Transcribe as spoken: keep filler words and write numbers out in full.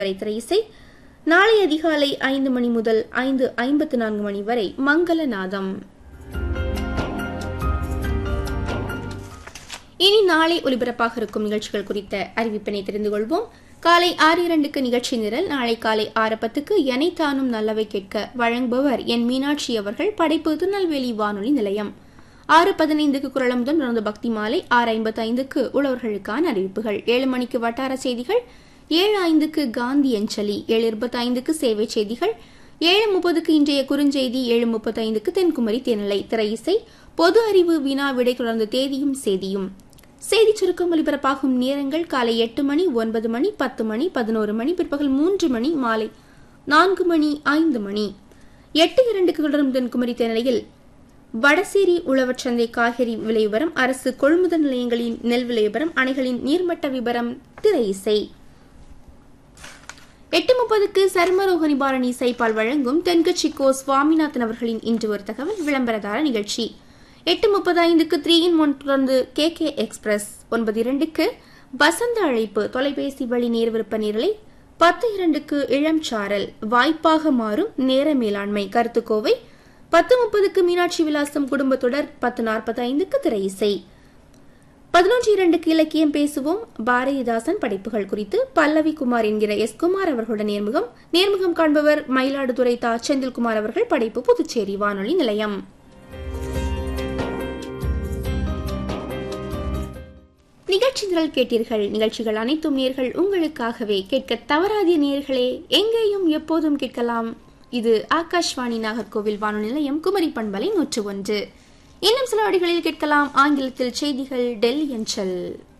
வரை திரை இசை. நாளை அதிகாலை ஐந்து மணி முதல் ஐந்து ஐம்பத்து நான்கு மணி வரை மங்களநாதம். இனி நாளை ஒலிபரப்பாக இருக்கும் நிகழ்ச்சிகள் குறித்த அறிவிப்பினை தெரிந்து கொள்வோம். காலை ஆறு இரண்டுக்கு நிகழ்ச்சி நிரல். நாளை காலை ஆறு பத்துக்கு எனைத்தானும் நல்லவை கேட்க வழங்குபவர் என் மீனாட்சி அவர்கள். படைப்பு திருநெல்வேலி வானொலி நிலையம். ஆறு பதினைந்துக்கு குரலமுதம் தொடர்ந்து பக்தி மாலை. ஆறு ஐம்பத்தி ஐந்துக்கு உழவர்களுக்கான அறிவிப்புகள். ஏழு மணிக்கு வட்டார செய்திகள். ஏழு ஐந்துக்கு காந்தி அஞ்சலி. ஏழு இருபத்தி ஐந்துக்கு சேவை செய்திகள். ஏழு முப்பதுக்கு இன்றைய குறுஞ்செய்தி. ஏழு முப்பத்தி ஐந்துக்கு தென்குமரி தேனிலை. திரை இசை. பொது அறிவு வினா விடை தொடர்ந்து தேதியும் செய்தியும். செய்தி சுருக்கம் ஒலிபரப்பாகும் நேரங்கள் காலை எட்டு மணி, ஒன்பது மணி, பத்து மணி, பதினோரு மணி, பிற்பகல் மூன்று மணி, மாலை நான்கு மணி, ஐந்து மணி. எட்டு இரண்டுக்கு தொடரும் தென்குமரி தேனிலையில் வடசேரி உழவர் சந்தை காய்கறி விலை விவரம், அரசு கொள்முதல் நிலையங்களின் நெல் விலை விவரம், அணைகளின் நீர்மட்ட விவரம், திரை இசை. எட்டு முப்பதுக்கு சர்மரோக நிவாரணி இசைப்பால் வழங்கும் தென்கட்சி கோ சுவாமிநாதன் அவர்களின் இன்று ஒரு தகவல் விளம்பரதார நிகழ்ச்சி. எட்டு முப்பது ஐந்துக்கு த்ரீ இன் ஒன் தொடர்ந்து கே கே எக்ஸ்பிரஸ். ஒன்பது இரண்டுக்கு வசந்த அழைப்பு தொலைபேசி வழி நேர் விருப்ப நேரலை. பத்து இரண்டுக்கு இளம் சாரல் வாய்ப்பாக மாறும் நேர மேலாண்மை கருத்துக்கோவை. பத்து முப்பதுக்கு மீனாட்சி விலாசம் குடும்பத்தொடர். பத்து நாற்பத்தி ஐந்துக்கு திரை இசை. பதினொன்று இரண்டுக்கு இலக்கியம் பேசுவோம். பாரதிதாசன் படைப்புகள் குறித்து பல்லவி குமார் என்கிற எஸ் குமார் அவர்களுடன் நேர்முகம். நேர்முகம் காண்பவர் மயிலாடுதுறை தா செந்தில்குமார் அவர்கள். படைப்பு புதுச்சேரி வானொலி நிலையம். நிகழ்ச்சி நிரல் கேட்டீர்கள். நிகழ்ச்சிகள் அனைத்தும் நேர்கள் உங்களுக்காகவே. கேட்க தவறாதிய நேர்களே, எங்கேயும் எப்போதும் கேட்கலாம். இது ஆகாஷ்வாணி நாகர்கோவில் வானொலி நிலையம், குமரி பண்பலை நூற்று ஒன்று. இன்னும் சில அடிகளில் கேட்கலாம் ஆங்கிலத்தில் செய்திகள் டெல்லி அஞ்சல்.